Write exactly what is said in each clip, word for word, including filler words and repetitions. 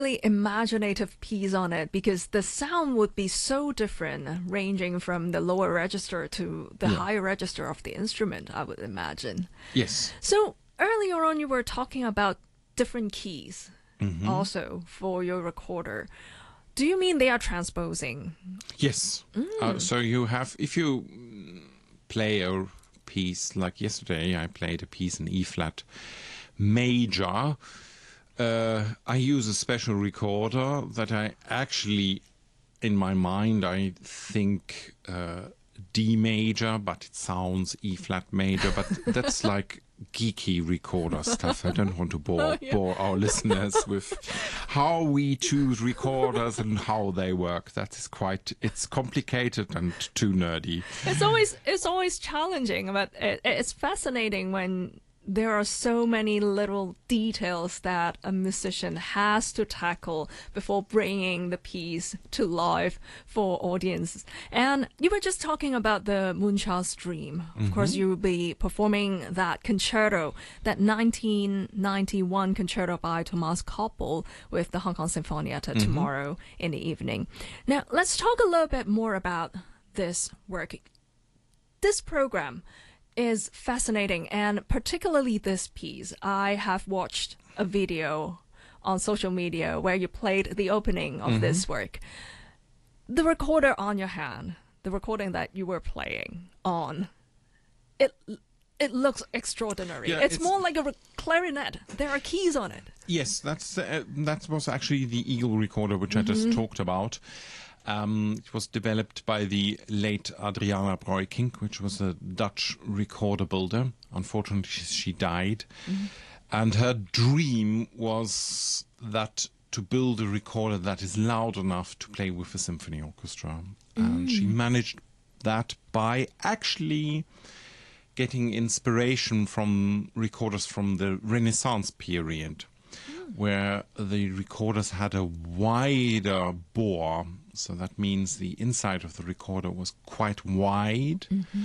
imaginative piece on it because the sound would be so different, ranging from the lower register to the Yeah. higher register of the instrument, I would imagine. Yes. So earlier on, you were talking about different keys Mhm. also for your recorder. Do you mean they are transposing? Yes. Uh, so you have, if you mm, play a piece like yesterday, I played a piece in E flat major. Uh, I use a special recorder that I actually, in my mind, I think uh, D major, but it sounds E flat major. But that's like geeky recorder stuff. I don't want to bore, Oh, yeah. bore our listeners with how we choose recorders and how they work. That is quite, it's complicated and too nerdy. It's always it's always challenging, but it, it's fascinating when there are so many little details that a musician has to tackle before bringing the piece to life for audiences. And you were just talking about the Moonchild's Dream. Of Mm-hmm. course, you will be performing that concerto, that nineteen ninety-one concerto by Thomas Koppel with the Hong Kong Sinfonietta Mm-hmm. tomorrow in the evening. Now, let's talk a little bit more about this work. This program is fascinating, and particularly this piece. I have watched a video on social media where you played the opening of Mm-hmm. this work. The recorder on your hand, the recording that you were playing on, it it looks extraordinary. Yeah, it's, it's- more like a re- clarinet. There are keys on it. Yes, that's uh, that was actually the Eagle recorder which I just talked about. Um, it was developed by the late Adriana Breukink, which was a Dutch recorder builder. Unfortunately, she died. And her dream was that to build a recorder that is loud enough to play with a symphony orchestra. And she managed that by actually getting inspiration from recorders from the Renaissance period, where the recorders had a wider bore. So that means the inside of the recorder was quite wide.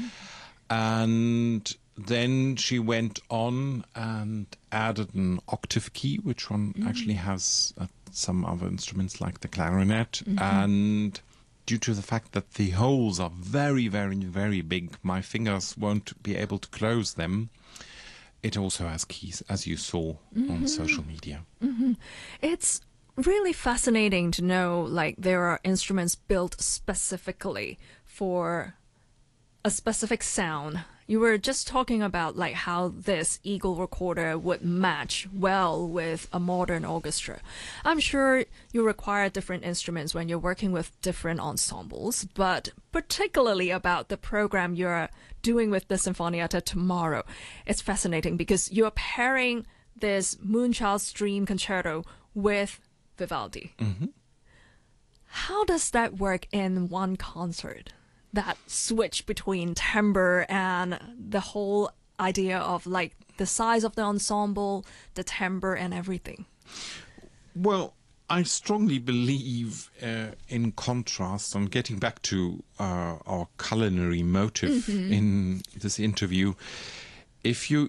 And then she went on and added an octave key, which one actually has uh, some other instruments like the clarinet. And due to the fact that the holes are very, very, very big, my fingers won't be able to close them. It also has keys, as you saw on social media. It's really fascinating to know, like, there are instruments built specifically for a specific sound. You were just talking about, like, how this Eagle recorder would match well with a modern orchestra. I'm sure you require different instruments when you're working with different ensembles, but particularly about the program you're doing with the Sinfonietta tomorrow, it's fascinating because you're pairing this Moonchild's Dream concerto with Vivaldi. Mm-hmm. How does that work in one concert? That switch between timbre and the whole idea of, like, the size of the ensemble, the timbre and everything. Well, I strongly believe uh, in contrast, and getting back to uh, our culinary motive in this interview, if you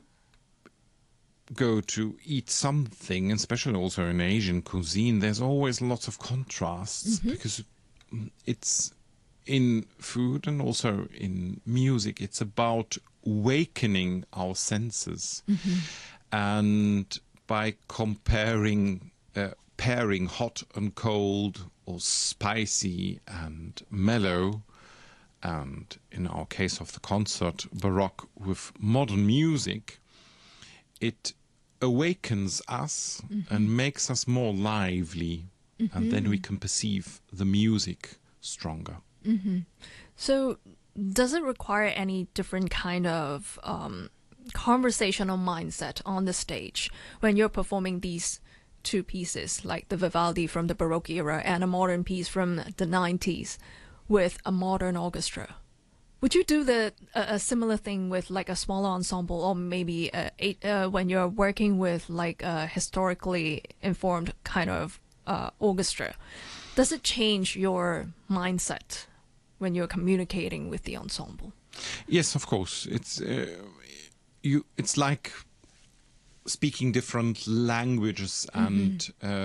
go to eat something, especially also in Asian cuisine, there's always lots of contrasts because it's in food and also in music, it's about awakening our senses. And by comparing, uh, pairing hot and cold or spicy and mellow, and in our case of the concert, Baroque with modern music, it awakens us and makes us more lively, and then we can perceive the music stronger. So does it require any different kind of um, conversational mindset on the stage when you're performing these two pieces, like the Vivaldi from the Baroque era and a modern piece from the nineties with a modern orchestra? Would you do the a, a similar thing with, like, a smaller ensemble, or maybe a, a, uh, when you're working with, like, a historically informed kind of uh, orchestra? Does it change your mindset when you're communicating with the ensemble? Yes, of course. It's uh, you. It's like speaking different languages and uh,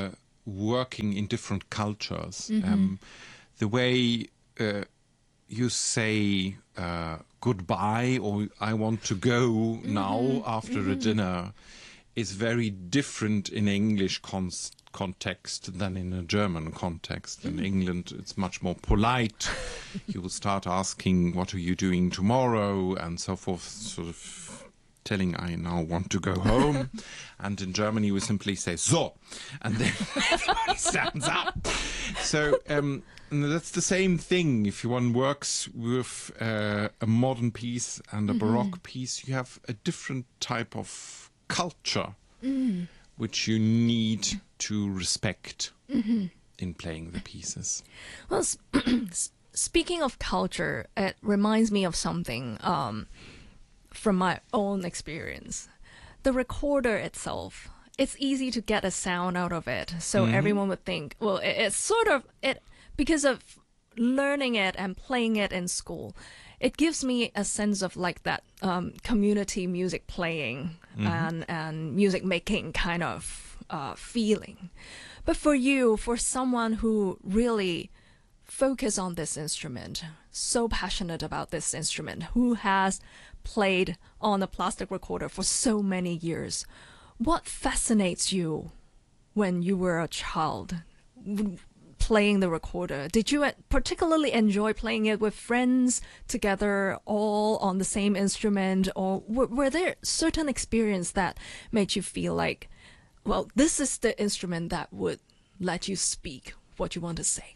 working in different cultures. Mm-hmm. Um, the way uh, you say uh, goodbye or I want to go mm-hmm. now after mm-hmm. a dinner is very different in English con- context than in a German context. In mm-hmm. England, it's much more polite. You will start asking, what are you doing tomorrow? And so forth, sort of telling, I now want to go home. And in Germany, we simply say, so. And then everybody stands up. So um, that's the same thing. If one works with uh, a modern piece and a mm-hmm. Baroque piece, you have a different type of culture, mm. which you need to respect mm-hmm. in playing the pieces. Well, sp- speaking of culture, it reminds me of something um, from my own experience. The recorder itself, it's easy to get a sound out of it. So mm-hmm. everyone would think, well, it, it's sort of, it because of learning it and playing it in school, it gives me a sense of like that um, community music playing mm-hmm. and, and music making kind of uh, feeling. But for you, for someone who really focus on this instrument, so passionate about this instrument, who has played on a plastic recorder for so many years, what fascinates you when you were a child playing the recorder? Did you particularly enjoy playing it with friends together, all on the same instrument, or w- were there certain experience that made you feel like, well, this is the instrument that would let you speak what you want to say?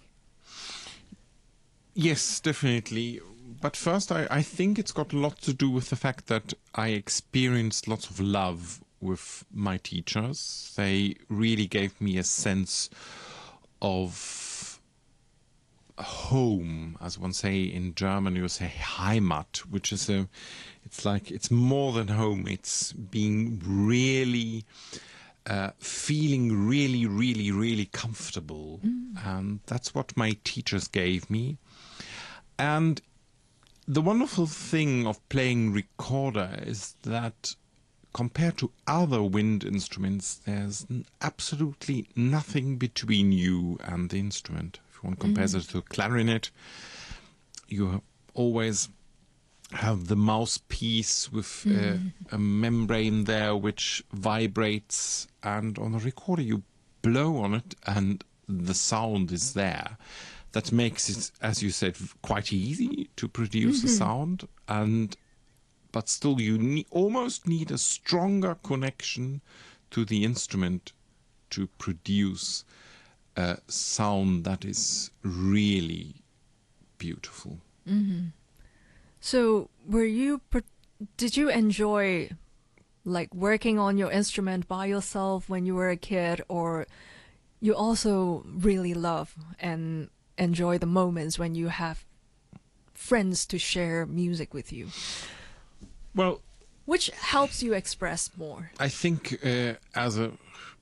Yes, definitely. But first, I, I think it's got a lot to do with the fact that I experienced lots of love with my teachers. They really gave me a sense of home, as one say in German, you say Heimat, which is a, it's like, it's more than home. It's being really, uh, feeling really, really, really comfortable. Mm. And that's what my teachers gave me. And the wonderful thing of playing recorder is that compared to other wind instruments, there's absolutely nothing between you and the instrument. If one compares mm. it to a clarinet, you always have the mouthpiece with mm. uh, a membrane there which vibrates, and on the recorder you blow on it and the sound is there. That makes it, as you said, quite easy to produce mm-hmm. a sound, and but still you need, almost need a stronger connection to the instrument to produce a sound that is really beautiful. Mm-hmm. So were you, did you enjoy like working on your instrument by yourself when you were a kid, or you also really love and enjoy the moments when you have friends to share music with you? Well, which helps you express more? I think uh, as a,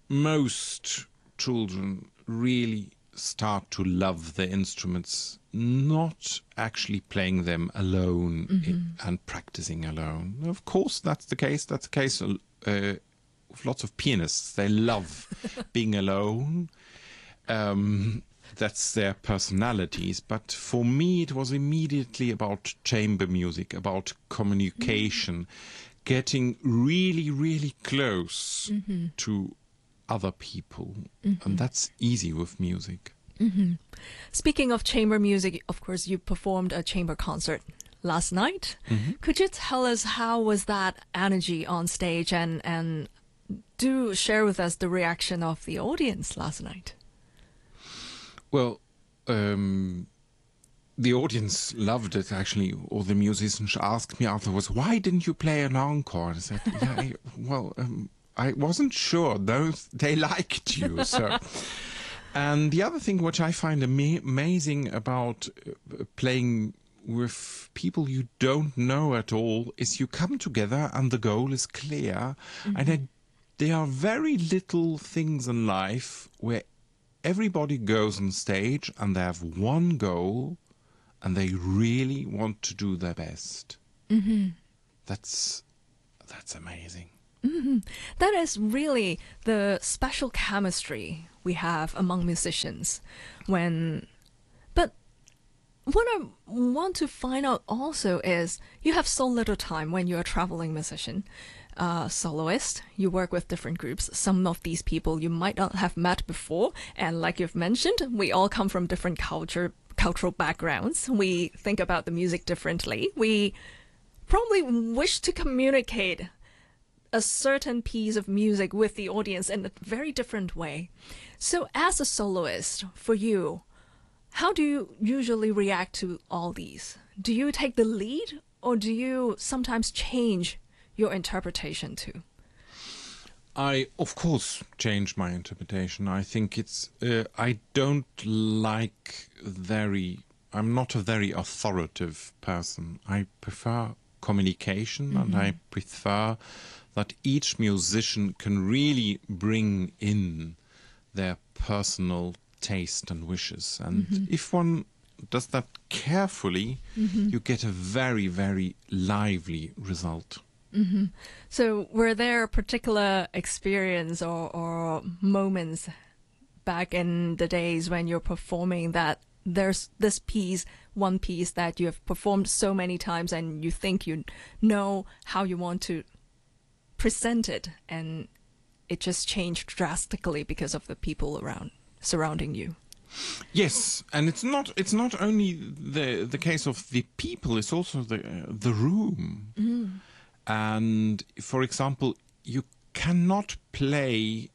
most children really start to love their instruments, not actually playing them alone mm-hmm. in, and practicing alone. Of course, that's the case. That's the case uh, with lots of pianists. They love being alone. Um, that's their personalities. But for me, it was immediately about chamber music, about communication, mm-hmm. getting really, really close mm-hmm. to other people. Mm-hmm. And that's easy with music. Mm-hmm. Speaking of chamber music, of course, you performed a chamber concert last night. Mm-hmm. Could you tell us how was that energy on stage, and, and do share with us the reaction of the audience last night? Well, um, the audience loved it, actually. All the musicians asked me afterwards, why didn't you play an encore? I said, yeah, I, well, um, I wasn't sure. Those, they liked you. So, and the other thing which I find ama- amazing about uh, playing with people you don't know at all is you come together and the goal is clear. Mm-hmm. And I, there are very little things in life where everybody goes on stage and they have one goal and they really want to do their best. Mm-hmm. That's that's amazing. Mm-hmm. That is really the special chemistry we have among musicians. When, but what I want to find out also is you have so little time when you're a traveling musician, uh, soloist. You work with different groups. Some of these people you might not have met before, and like you've mentioned, we all come from different culture, cultural backgrounds. We think about the music differently. We probably wish to communicate a certain piece of music with the audience in a very different way. So as a soloist, for you, how do you usually react to all these? Do you take the lead, or do you sometimes change your interpretation too? I, of course, change my interpretation. I think it's, uh, I don't like very, I'm not a very authoritative person. I prefer communication, mm-hmm. and I prefer that each musician can really bring in their personal taste and wishes. And mm-hmm. if one does that carefully, mm-hmm. you get a very, very lively result. Mm-hmm. So were there particular experience or, or moments back in the days when you're performing that there's this piece, one piece that you have performed so many times and you think you know how you want to present it, and it just changed drastically because of the people around surrounding you? Yes, and it's not it's not only the the case of the people, it's also the uh, the room. Mm. And for example, you cannot play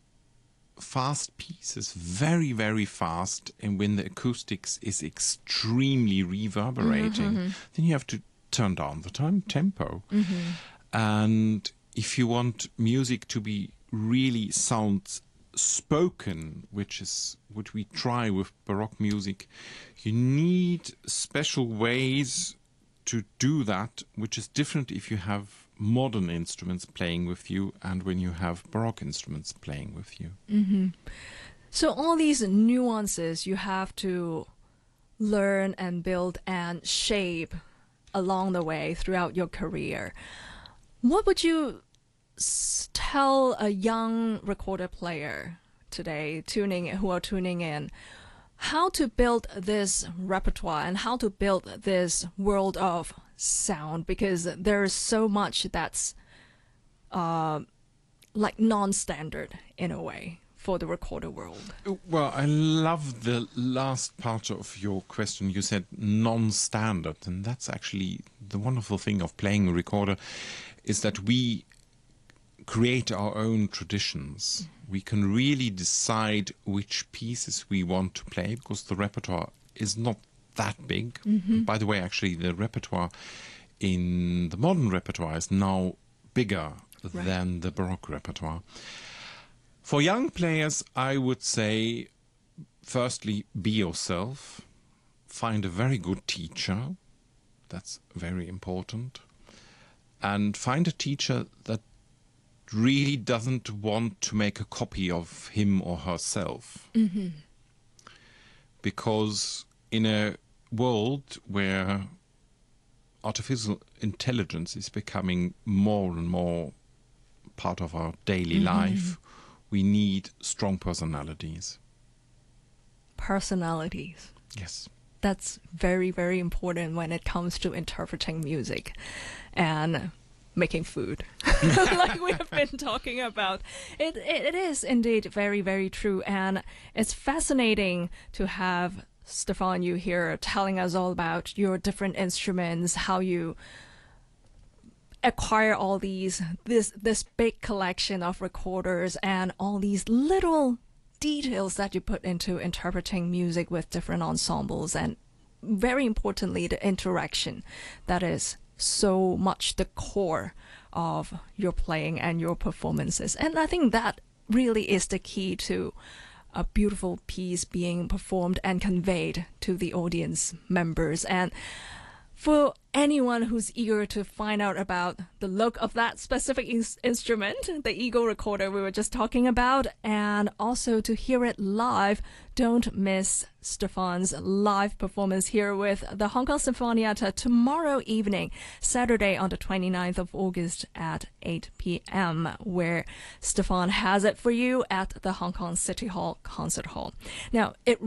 fast pieces very, very fast, and when the acoustics is extremely reverberating, mm-hmm. then you have to turn down the time tempo. Mm-hmm. And if you want music to be really sound spoken, which is what we try with Baroque music, you need special ways to do that, which is different if you have modern instruments playing with you and when you have Baroque instruments playing with you. Mm-hmm. So all these nuances you have to learn and build and shape along the way throughout your career. What would you s- tell a young recorder player today tuning who are tuning in how to build this repertoire and how to build this world of sound, because there's so much that's uh, like non-standard in a way for the recorder world? Well, I love the last part of your question. You said non-standard, and that's actually the wonderful thing of playing a recorder, is that we create our own traditions. Mm-hmm. We can really decide which pieces we want to play, because the repertoire is not that big. Mm-hmm. By the way, actually, the repertoire in the modern repertoire is now bigger right. than the Baroque repertoire. For young players, I would say, firstly, be yourself. Find a very good teacher. That's very important. And find a teacher that really doesn't want to make a copy of him or herself. Mm-hmm. Because in a world where artificial intelligence is becoming more and more part of our daily mm-hmm. life, we need strong personalities. Personalities. Yes. That's very, very important when it comes to interpreting music and making food, like we have been talking about. It, it it is indeed very, very true, and it's fascinating to have Stefan, you here telling us all about your different instruments, how you acquire all these, this this big collection of recorders and all these little details that you put into interpreting music with different ensembles, and very importantly, the interaction that is so much the core of your playing and your performances. And I think that really is the key to a beautiful piece being performed and conveyed to the audience members. And For anyone who's eager to find out about the look of that specific in- instrument, the Eagle recorder we were just talking about, and also to hear it live, don't miss Stefan's live performance here with the Hong Kong Sinfonietta tomorrow evening, Saturday on the twenty-ninth of August at eight p.m., where Stefan has it for you at the Hong Kong City Hall Concert Hall. Now, it